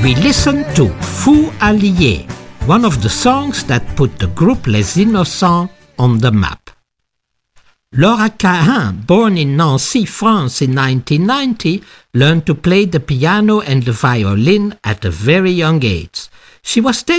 We listened to Fou Allié, one of the songs that put the group Les Innocents on the map. Laura Cahin, born in Nancy, France in 1990, learned to play the piano and the violin at a very young age. She was 10